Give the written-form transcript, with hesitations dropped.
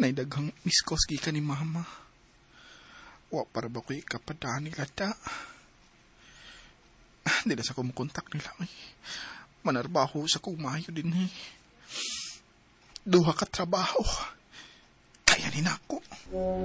Naidaghang miskos gikan ni mama. Wa para ba ko'y kapadaan nila da. Di na sa kumukontak nila. Manarbaho sa kumayo din eh. Duha ka trabaho. Kaya ni nako.